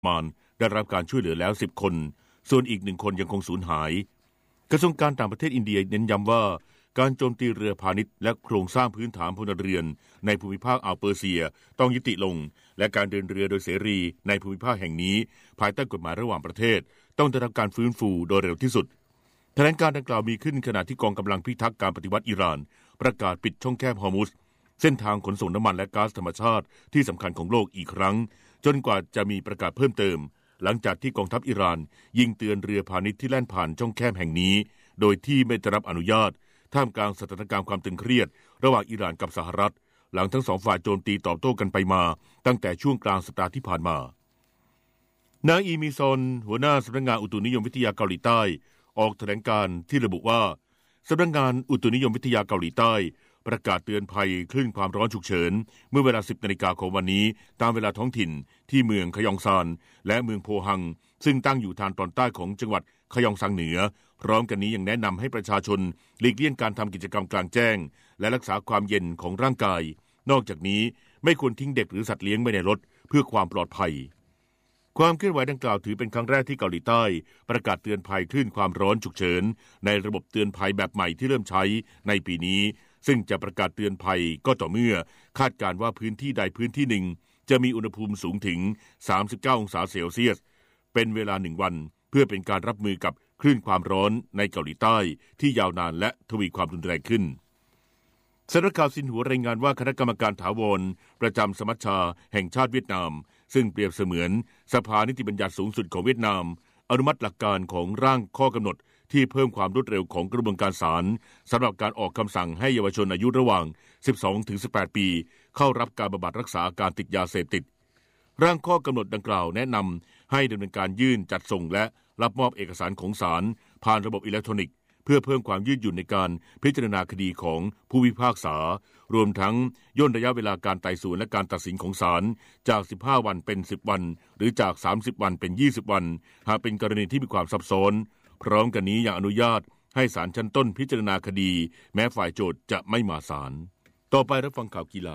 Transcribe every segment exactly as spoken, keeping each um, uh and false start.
มานได้รับการช่วยเหลือแล้วสิบคนส่วนอีกหนึ่งคนยังคงสูญหายกระทรวงการต่างประเทศอินเดียเน้นย้ำว่าการโจมตีเรือพาณิชย์และโครงสร้างพื้นฐานพลเรือนในภูมิภาคอ่าวเปอร์เซียต้องยุติลงและการเดินเรือโดยเสรีในภูมิภาคแห่งนี้ภายใต้กฎหมายระหว่างประเทศต้องได้รับการฟื้นฟูโดยเร็วที่สุดแถลงการดังกล่าวมีขึ้นขณะที่กองกำลังพิทักษ์การปฏิวัติอิหร่านประกาศปิดช่องแคบฮอร์มุซเส้นทางขนส่งน้ำมันและก๊าซธรรมชาติที่สำคัญของโลกอีกครั้งจนกว่าจะมีประกาศเพิ่มเติมหลังจากที่กองทัพอิหร่านยิงเตือนเรือพาณิชย์ที่แล่นผ่านช่องแคบแห่งนี้โดยที่ไม่ได้รับอนุญาตท่ามกลางสถานการณ์ความตึงเครียดระหว่างอิหร่านกับสหรัฐหลังทั้งสองฝ่ายโจมตีตอบโต้กันไปมาตั้งแต่ช่วงกลางสัปดาห์ที่ผ่านมานางอีมีซอนหัวหน้าสำนักงานอุตุนิยมวิทยาเกาหลีใต้ออกแถลงการณ์ที่ระบุว่าสำนักงานอุตุนิยมวิทยาเกาหลีใต้ประกาศเตือนภัยคลื่นความร้อนฉุกเฉินเมื่อเวลา สิบนาฬิกาของวันนี้ตามเวลาท้องถิ่นที่เมืองขยองซานและเมืองโพฮังซึ่งตั้งอยู่ทางตอนใต้ของจังหวัดขยองซังเหนือพร้อมกันนี้ยังแนะนำให้ประชาชนหลีกเลี่ยงการทำกิจกรรมกลางแจ้งและรักษาความเย็นของร่างกายนอกจากนี้ไม่ควรทิ้งเด็กหรือสัตว์เลี้ยงไว้ในรถเพื่อความปลอดภัยความเคลื่อนไหวดังกล่าวถือเป็นครั้งแรกที่เกาหลีใต้ประกาศเตือนภัยคลื่นความร้อนฉุกเฉินในระบบเตือนภัยแบบใหม่ที่เริ่มใช้ในปีนี้ซึ่งจะประกาศเตือนภัยก็ต่อเมื่อคาดการณ์ว่าพื้นที่ใดพื้นที่หนึ่งจะมีอุณหภูมิสูงถึงสามสิบเก้าองศาเซลเซียสเป็นเวลาหนึ่งวันเพื่อเป็นการรับมือกับคลื่นความร้อนในเกาหลีใต้ที่ยาวนานและทวีความรุนแรงขึ้นสำนักข่าวซินหัวรายงานว่าคณะกรรมการถาวรประจำสมัชชาแห่งชาติเวียดนามซึ่งเปรียบเสมือนสภานิติบัญญัติสูงสุดของเวียดนามอนุมัติหลักการของร่างข้อกำหนดที่เพิ่มความรวดเร็วของกระบวนการศาลสำหรับการออกคำสั่งให้เยาวชนอายุระหว่าง สิบสองถึงสิบแปด ปีเข้ารับการบำบัดรักษาอาการติดยาเสพติดร่างข้อกำหนดดังกล่าวแนะนำให้ดำเนินการยื่นจัดส่งและรับมอบเอกสารของศาลผ่านระบบอิเล็กทรอนิกส์เพื่อเพิ่มความยืดหยุ่นในการพิจารณาคดีของผู้พิพากษารวมทั้งย่นระยะเวลาการไต่สวนและการตัดสินของศาลจากสิบห้าวันเป็นสิบวันหรือจากสามสิบวันเป็นยี่สิบวันหากเป็นกรณีที่มีความซับซ้อนพร้อมกันนี้ยังอนุญาตให้ศาลชั้นต้นพิจารณาคดีแม้ฝ่ายโจทก์จะไม่มาศาลต่อไปรับฟังข่าวกีฬา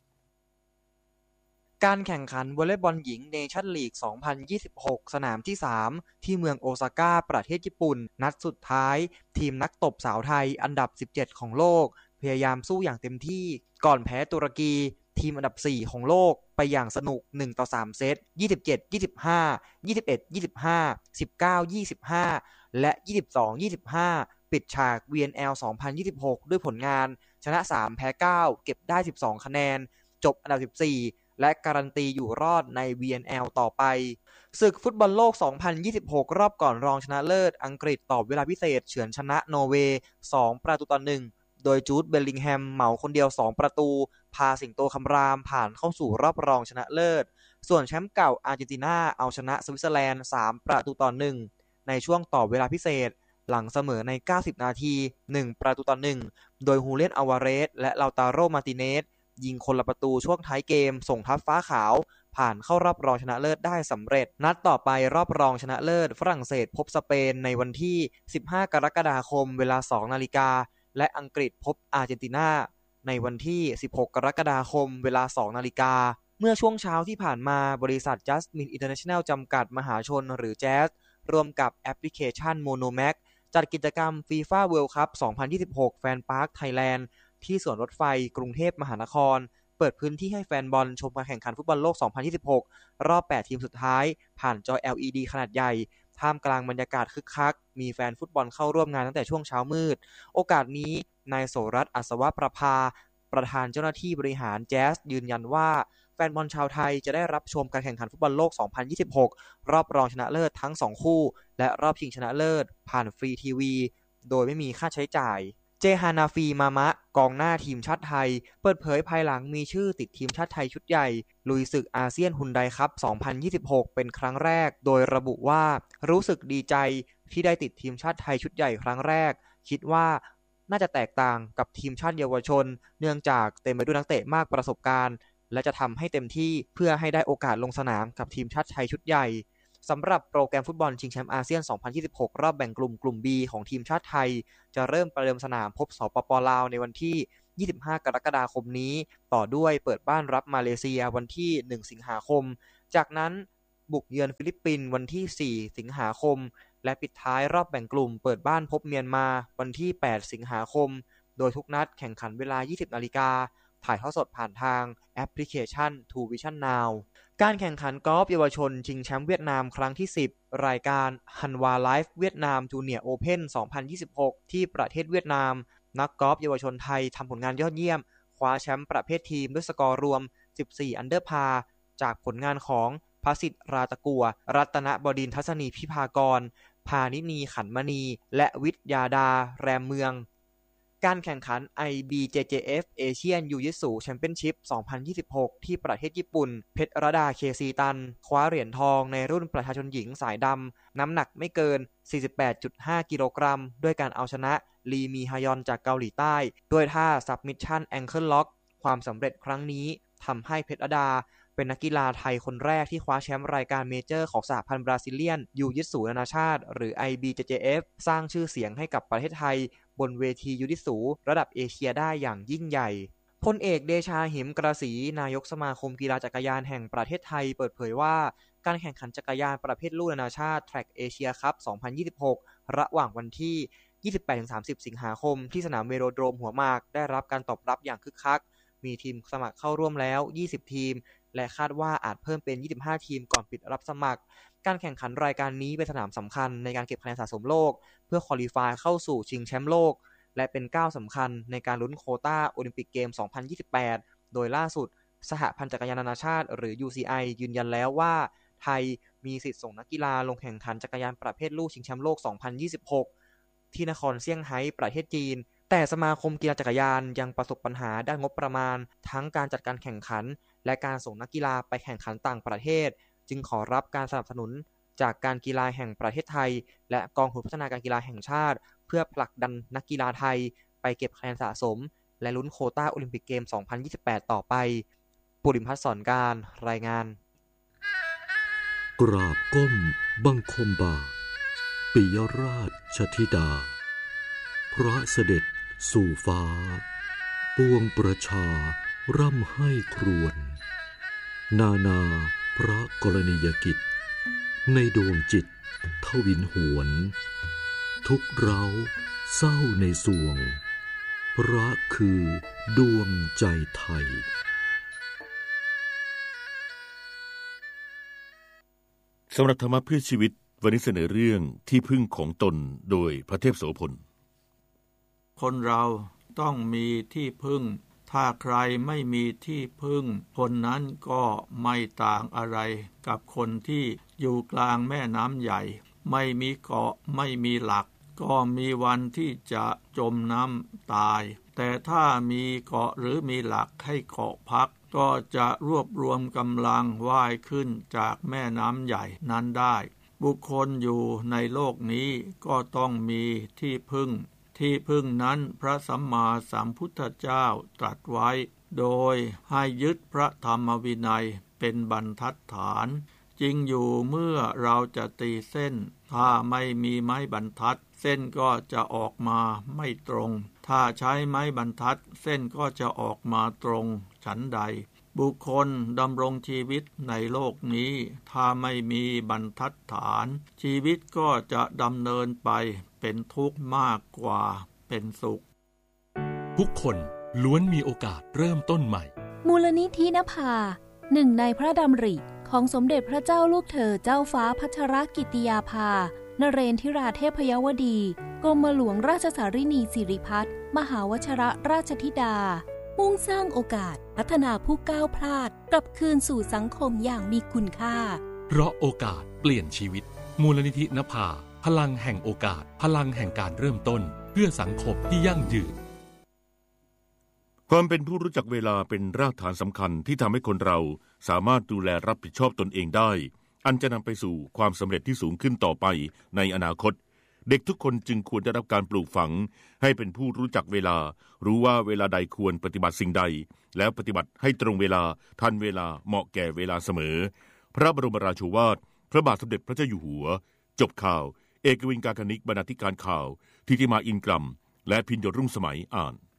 การแข่งขันวอลเลย์บอลหญิงเนชั่นลีก สองพันยี่สิบหก สนามที่ สาม ที่เมืองโอซาก้าประเทศญี่ปุ่นนัดสุดท้ายทีมนักตบสาวไทยอันดับ สิบเจ็ด ของโลกพยายามสู้อย่างเต็มที่ก่อนแพ้ตุรกีทีมอันดับ สี่ ของโลกไปอย่างสนุก หนึ่งต่อสาม เซต ยี่สิบเจ็ด ยี่สิบห้า ยี่สิบเอ็ด ยี่สิบห้า สิบเก้า ยี่สิบห้า และ ยี่สิบสอง ยี่สิบห้า ปิดฉาก วี เอ็น แอล สองพันยี่สิบหก ด้วยผลงานชนะ สาม แพ้ เก้า เก็บได้ สิบสอง คะแนนจบอันดับ สิบสี่และการันตีอยู่รอดใน วี เอ็น แอล ต่อไปศึกฟุตบอลโลก สองพันยี่สิบหก รอบก่อนรองชนะเลิศอังกฤษตอบเวลาพิเศษเฉือนชนะนอร์เวย์ สอง ประตูต่อ หนึ่ง โดยจูดเบลลิงแฮมเหมาคนเดียว สอง ประตูพาสิงโตคำรามผ่านเข้าสู่รอบรองชนะเลิศส่วนแชมป์เก่าอาร์เจนตินาเอาชนะสวิตเซอร์แลนด์ สาม ประตูต่อ หนึ่ง ในช่วงต่อเวลาพิเศษหลังเสมอใน เก้าสิบ นาที หนึ่ง ประตูต่อ หนึ่ง โดยฮูเลียน อัลวาเรสและลาวตาโร มาร์ติเนสยิงคนละประตูช่วงท้ายเกมส่งทัพฟ้าขาวผ่านเข้ารอบรองชนะเลิศได้สำเร็จนัดต่อไปรอบรองชนะเลิศฝรั่งเศสพบสเปนในวันที่สิบห้ากรกฎาคมเวลา สอง นาฬิกาและอังกฤษพบอาร์เจนตินาในวันที่สิบหกกรกฎาคมเวลา สอง นาฬิกาเมื่อช่วงเช้าที่ผ่านมาบริษัท Jasmine International จำกัดมหาชนหรือ Jazz ร่วมกับแอปพลิเคชัน Monomax จัดกิจกรรม FIFA World Cup สองพันยี่สิบหก Fan Park Thailand ที่สวนรถไฟกรุงเทพมหานครเปิดพื้นที่ให้แฟนบอลชมการแข่งขันฟุตบอลโลก สองพันยี่สิบหก รอบ แปด ทีมสุดท้ายผ่านจอ แอล อี ดี ขนาดใหญ่ท่ามกลางบรรยากาศคึกคักมีแฟนฟุตบอลเข้าร่วมงานตั้งแต่ช่วงเช้ามืดโอกาสนี้นายโสรัตน์อัศวประภาประธานเจ้าหน้าที่บริหารแจ๊สยืนยันว่าแฟนบอลชาวไทยจะได้รับชมการแข่งขันฟุตบอลโลก สองพันยี่สิบหก รอบรองชนะเลิศทั้งสองคู่และรอบชิงชนะเลิศผ่านฟรีทีวีโดยไม่มีค่าใช้จ่ายเจฮานาฟีมามะกองหน้าทีมชาติไทยเปิดเผยภายหลังมีชื่อติดทีมชาติไทยชุดใหญ่ลุยศึกอาเซียนฮุนไดคัพ สองพันยี่สิบหก เป็นครั้งแรกโดยระบุว่ารู้สึกดีใจที่ได้ติดทีมชาติไทยชุดใหญ่ครั้งแรกคิดว่าน่าจะแตกต่างกับทีมชาติเยาวชนเนื่องจากเต็มไปด้วยนักเตะมากประสบการณ์และจะทำให้เต็มที่เพื่อให้ได้โอกาสลงสนามกับทีมชาติไทยชุดใหญ่สำหรับโปรแกรมฟุตบอลชิงแชมป์อาเซียน สองพันยี่สิบหก รอบแบ่งกลุ่มกลุ่ม B ของทีมชาติไทยจะเริ่มประเดิมสนามพบสปป.ลาวในวันที่ยี่สิบห้ากรกฎาคมนี้ต่อด้วยเปิดบ้านรับมาเลเซียวันที่หนึ่งสิงหาคมจากนั้นบุกเยือนฟิลิปปินส์วันที่สี่สิงหาคมและปิดท้ายรอบแบ่งกลุ่มเปิดบ้านพบเมียนมาวันที่แปดสิงหาคมโดยทุกนัดแข่งขันเวลา ยี่สิบนาฬิกาถ่ายทอดสดผ่านทางแอปพลิเคชัน ทู วิชั่น นาว การแข่งขันกอล์ฟเยาวชนชิงแชมป์เวียดนามครั้งที่สิบรายการฮันวาไลฟ์เวียดนามจูเนียร์โอเพ่นสองพันยี่สิบหกที่ประเทศเวียดนามนักกอล์ฟเยาวชนไทยทำผลงานยอดเยี่ยมคว้าแชมป์ประเภททีมด้วยสกอร์รวมสิบสี่อันเดอร์พาร์จากผลงานของพสิทธิ์ราตะกัวรัตนบดินทร์ทัศนีพิพากรพานินีขันมณีและวิทยาดาแรมเมืองการแข่งขัน ไอ บี เจ เจ เอฟ Asian Jiu-Jitsu Championship สองพันยี่สิบหกที่ประเทศญี่ปุ่นเพชรรดาเคซีตันคว้าเหรียญทองในรุ่นประชาชนหญิงสายดำน้ำหนักไม่เกิน สี่สิบแปดจุดห้า กิโลกรัมด้วยการเอาชนะลีมีฮยอนจากเกาหลีใต้ด้วยท่า Submission Ankle Lock ความสำเร็จครั้งนี้ทำให้เพชรรดาเป็นนักกีฬาไทยคนแรกที่คว้าแชมป์รายการเมเจอร์ของสหพันธ์บราซิเลียนยูยิตสูนานาชาติหรือ ไอ บี เจ เจ เอฟ สร้างชื่อเสียงให้กับประเทศไทยบนเวทียูยิตสูระดับเอเชียได้อย่างยิ่งใหญ่พลเอกเดชาหิมกระสีนายกสมาคมกีฬาจักรยานแห่งประเทศไทยเปิดเผยว่าการแข่งขันจักรยานประเภทลู่นานาชาติ Track Asia Cup สองพันยี่สิบหกระหว่างวันที่ ยี่สิบแปดถึงสามสิบ สิงหาคมที่สนามเวโรโดรมหัวหมากได้รับการตอบรับอย่างคึกคักมีทีมสมัครเข้าร่วมแล้วยี่สิบทีมและคาดว่าอาจเพิ่มเป็นยี่สิบห้าทีมก่อนปิดรับสมัครการแข่งขันรายการนี้เป็นสนามสำคัญในการเก็บคะแนนสะสมโลกเพื่อควอลิฟายเข้าสู่ชิงแชมป์โลกและเป็นก้าวสำคัญในการลุ้นโควต้าโอลิมปิกเกม สองพันยี่สิบแปด โดยล่าสุดสหพันธ์จักรยานนานาชาติหรือ ยู ซี ไอ ยืนยันแล้วว่าไทยมีสิทธิ์ส่งนักกีฬาลงแข่งขันจักรยานประเภทลู่ชิงแชมป์โลก สองพันยี่สิบหก ที่นครเซี่ยงไฮ้ประเทศจีนแต่สมาคมกีฬาจักรยานยังประสบปัญหาด้านงบประมาณทั้งการจัดการแข่งขันและการส่งนักกีฬาไปแข่งขันต่างประเทศจึงขอรับการสนับสนุนจากการกีฬาแห่งประเทศไทยและกองทุนพัฒนาการกีฬาแห่งชาติเพื่อผลักดันนักกีฬาไทยไปเก็บคะแนนสะสมและลุ้นโควต้าโอลิมปิกเกม สองพันยี่สิบแปด ต่อไปปุริมพัฒน์สอนการรายงานกราบก้มบังคมบาทปิยราชธิดาพระเสด็จสู่ฟ้าปวงประชาร่ำให้ครวญนานาพระกรณียกิจในดวงจิตทวินหวนทุกเร้าเศร้าในสวงพระคือดวงใจไทยสำหรับธรรมะเพื่อชีวิตวันนี้เสนอเรื่องที่พึ่งของตนโดยพระเทพโสพลคนเราต้องมีที่พึ่งถ้าใครไม่มีที่พึ่งคนนั้นก็ไม่ต่างอะไรกับคนที่อยู่กลางแม่น้ำใหญ่ไม่มีเกาะไม่มีหลักก็มีวันที่จะจมน้ำตายแต่ถ้ามีเกาะหรือมีหลักให้เกาะพักก็จะรวบรวมกำลังว่ายขึ้นจากแม่น้ำใหญ่นั้นได้บุคคลอยู่ในโลกนี้ก็ต้องมีที่พึ่งที่พึ่งนั้นพระสัมมาสัมพุทธเจ้าตรัสไว้โดยให้ยึดพระธรรมวินัยเป็นบรรทัดฐานจริงอยู่เมื่อเราจะตีเส้นถ้าไม่มีไม้บรรทัดเส้นก็จะออกมาไม่ตรงถ้าใช้ไม้บรรทัดเส้นก็จะออกมาตรงฉันใดบุคคลดำรงชีวิตในโลกนี้ถ้าไม่มีบรรทัดฐานชีวิตก็จะดำเนินไปเป็นทุกข์มากกว่าเป็นสุขทุกคนล้วนมีโอกาสเริ่มต้นใหม่มูลนิธินภาหนึ่งในพระดำริของสมเด็จพระเจ้าลูกเธอเจ้าฟ้าพัชรกิติยาภานเรนทิราเทพยวดีกรมหลวงราชสารินีสิริพัฒน์มหาวชรราชธิดามุ่งสร้างโอกาสพัฒนาผู้ก้าวพลาดกลับคืนสู่สังคมอย่างมีคุณค่าเพราะโอกาสเปลี่ยนชีวิตมูลนิธินภาพลังแห่งโอกาสพลังแห่งการเริ่มต้นเพื่อสังคมที่ยั่งยืนความเป็นผู้รู้จักเวลาเป็นรากฐานสำคัญที่ทำให้คนเราสามารถดูแลรับผิดชอบตนเองได้อันจะนำไปสู่ความสำเร็จที่สูงขึ้นต่อไปในอนาคตเด็กทุกคนจึงควรได้รับการปลูกฝังให้เป็นผู้รู้จักเวลารู้ว่าเวลาใดควรปฏิบัติสิ่งใดแล้วปฏิบัติให้ตรงเวลาทันเวลาเหมาะแก่เวลาเสมอพระบรมราโชวาทพระบาทสมเด็จพระเจ้าอยู่หัวจบข่าวเอกวินกาคณิกบรรณาธิการข่าวทิติมาอินกลัมและพิญโยรุ่งสมัยอ่าน